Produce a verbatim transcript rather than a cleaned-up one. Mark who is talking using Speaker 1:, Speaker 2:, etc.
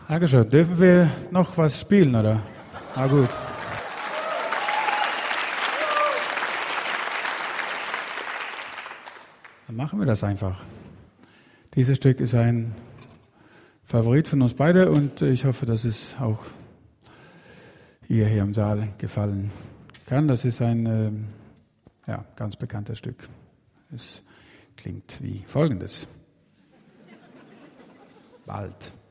Speaker 1: Dankeschön. Dürfen wir noch was spielen, oder? Ah, gut. Dann machen wir das einfach. Dieses Stück ist ein Favorit von uns beide und ich hoffe, dass es auch ihr hier im Saal gefallen kann. Das ist ein äh, ja, ganz bekanntes Stück. Es klingt wie folgendes. Bald.